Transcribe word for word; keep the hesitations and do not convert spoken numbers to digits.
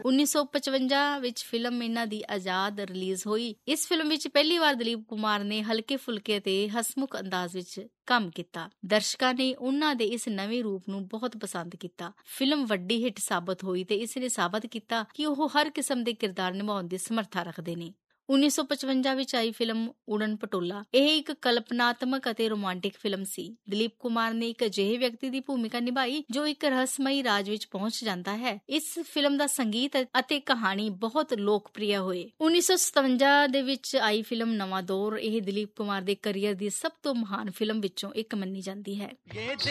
ਉੱਨੀ ਸੌ ਪਚਵੰਜਾ ਵਿੱਚ ਫਿਲਮ ਇਹਨਾਂ ਦੀ ਆਜ਼ਾਦ ਰਿਲੀਜ਼ ਹੋਈ। ਇਸ ਫਿਲਮ ਵਿੱਚ ਪਹਿਲੀ ਵਾਰ ਦਲੀਪ ਕੁਮਾਰ ਨੇ ਹਲਕੇ ਫੁਲਕੇ ਅਤੇ ਹਸਮੁਖ ਅੰਦਾਜ਼ ਵਿੱਚ ਕੰਮ ਕੀਤਾ। ਦਰਸ਼ਕਾਂ ਨੇ ਉਹਨਾਂ ਦੇ ਇਸ ਨਵੇਂ ਰੂਪ ਨੂੰ ਬਹੁਤ ਪਸੰਦ ਕੀਤਾ। ਫਿਲਮ ਵੱਡੀ ਹਿੱਟ ਸਾਬਤ ਹੋਈ ਤੇ ਇਸ ਨੇ ਸਾਬਤ ਕੀਤਾ ਕਿ ਉਹ ਹਰ ਕਿਸਮ ਦੇ ਕਿਰਦਾਰ ਨਿਭਾਉਣ ਦੀ ਸਮਰੱਥਾ ਰੱਖਦੇ ਨੇ। ਉੱਨੀ ਸੌ ਪਚਵੰਜਾ ਵਿੱਚ ਆਈ ਫਿਲਮ ਉੜਨ ਪਟੋਲਾ। ਇਹ ਇੱਕ ਕਲਪਨਾਤਮਕ ਅਤੇ ਰੋਮਾਂਟਿਕ ਫਿਲਮ ਸੀ। ਦਲੀਪ ਕੁਮਾਰ ਨੇ ਇੱਕ ਅਜਿਹੇ ਵਿਅਕਤੀ ਦੀ ਭੂਮਿਕਾ ਨਿਭਾਈ ਜੋ ਇੱਕ ਰਹੱਸਮਈ ਰਾਜ ਵਿੱਚ ਪਹੁੰਚ ਜਾਂਦਾ ਹੈ। ਇਸ ਫਿਲਮ ਦਾ ਸੰਗੀਤ ਅਤੇ ਕਹਾਣੀ ਬਹੁਤ ਲੋਕਪ੍ਰਿਯ ਹੋਏ। ਉੱਨੀ ਸੌ ਸਤਵੰਜਾ ਦੇ ਵਿੱਚ ਆਈ ਫਿਲਮ ਨਵਾਂ ਦੌਰ। ਇਹ ਦਲੀਪ ਕੁਮਾਰ ਦੇ ਕਰੀਅਰ ਦੀ ਸਭ ਤੋਂ ਮਹਾਨ ਫਿਲਮ ਵਿੱਚੋਂ ਇੱਕ ਮੰਨੀ ਜਾਂਦੀ ਹੈ।